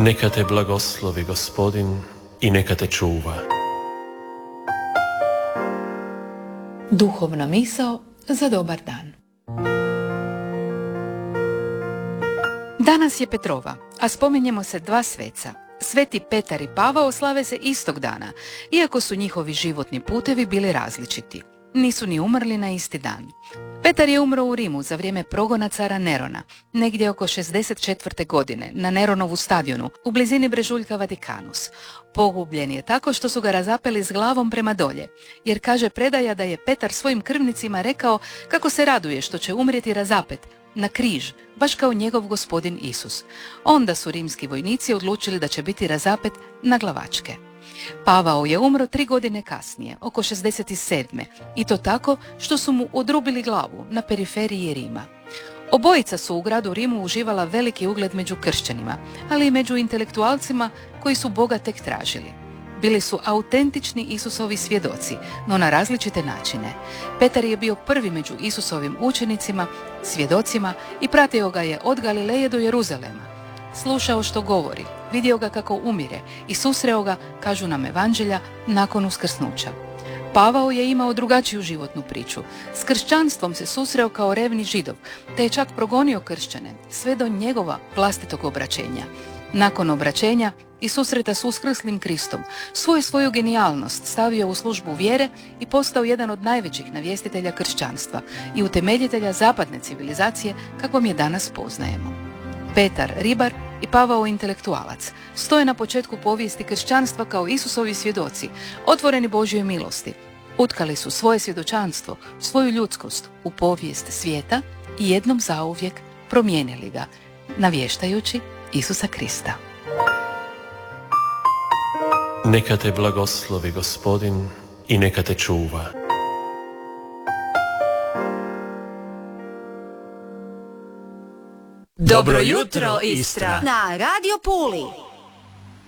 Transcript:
Neka te blagoslovi Gospodin i neka te čuva. Duhovna misao za dobar dan. Danas je Petrova, a spominjemo se dva sveca. Sveti Petar i Pavao slave se istog dana, iako su njihovi životni putevi bili različiti. Nisu ni umrli na isti dan. Petar je umro u Rimu za vrijeme progona cara Nerona, negdje oko 64. godine, na Neronovu stadionu, u blizini brežuljka Vatikanus. Pogubljen je tako što su ga razapeli s glavom prema dolje, jer kaže predaja da je Petar svojim krvnicima rekao kako se raduje što će umrijeti razapet, na križ, baš kao njegov gospodin Isus. Onda su rimski vojnici odlučili da će biti razapet na glavačke. Pavao je umro 3 godine kasnije, oko 67. I to tako što su mu odrubili glavu na periferiji Rima. Obojica su u gradu Rimu uživala veliki ugled među kršćanima, ali i među intelektualcima koji su Boga tek tražili. Bili su autentični Isusovi svjedoci, no na različite načine. Petar je bio prvi među Isusovim učenicima, svjedocima i pratio ga je od Galileje do Jeruzalema. Slušao što govori, vidio ga kako umire i susreo ga, kažu nam evanđelja, nakon uskrsnuća. Pavao je imao drugačiju životnu priču. S kršćanstvom se susreo kao revni Židov, te je čak progonio kršćane, sve do njegova vlastitog obraćenja. Nakon obraćenja i susreta s uskrslim Kristom, svoju genijalnost stavio u službu vjere i postao jedan od najvećih navjestitelja kršćanstva i utemeljitelja zapadne civilizacije kakvom je danas poznajemo. Petar, ribar i Pavao, intelektualac, stoje na početku povijesti kršćanstva kao Isusovi svjedoci, otvoreni Božjoj milosti. Utkali su svoje svjedočanstvo, svoju ljudskost u povijest svijeta i jednom zauvijek promijenili ga, navještajući Isusa Krista. Neka te blagoslovi Gospodin i neka te čuva. Dobro jutro, Istra! Na Radio Puli.